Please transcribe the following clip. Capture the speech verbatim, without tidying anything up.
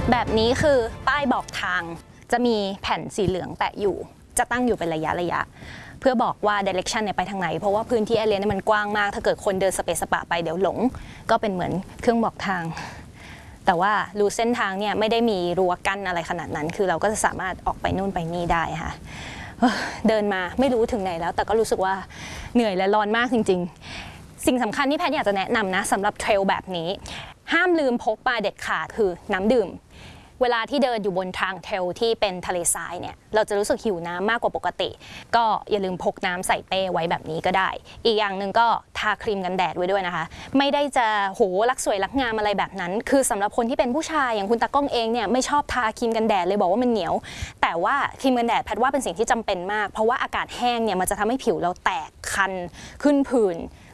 แบบนี้คือป้ายบอกทางจะมีแผ่นสีเหลืองแปะอยู่จะตั้งอยู่เป็นระยะระยะเพื่อบอกว่า direction เนี่ยไปทางไหนเพราะว่าพื้นที่แอเรียเนี่ยมันกว้างมากถ้าเกิดคนเดินสเปซสปะไปเดี๋ยวหลงก็เป็นเหมือนเครื่องบอกทางแต่ว่ารูเส้นทางเนี่ยไม่ได้มีรั้วกั้นอะไรขนาดนั้นคือเราก็จะสามารถออกไปนู่นไปนี่ได้ค่ะเดินมาไม่รู้ถึงไหนแล้วแต่ก็รู้สึกว่าเหนื่อยและร้อนมากจริงๆสิ่งสำคัญที่แพทย์อยากจะแนะนำนะสำหรับเทรลแบบนี้ห้ามลืมพกมาเด็ดขาดคือน้ำดื่มเวลาที่เดินอยู่บนทางเทรลที่เป็นทะเลทรายเนี่ยเราจะรู้สึกหิวน้ำมากกว่าปกติก็อย่าลืมพกน้ำใส่เป้ไว้แบบนี้ก็ได้อีกอย่างหนึ่งก็ทาครีมกันแดดไว้ด้วยนะคะไม่ได้จะโหรักสวยรักงามอะไรแบบนั้นคือสำหรับคนที่เป็นผู้ชายอย่างคุณตากล้องเองเนี่ยไม่ชอบทาครีมกันแดดเลยบอกว่ามันเหนียวแต่ว่าครีมกันแดดแพทย์ว่าเป็นสิ่งที่จำเป็นมากเพราะว่าอากาศแห้งเนี่ยมันจะทำให้ผิวเราแตกคันขึ้นผื่น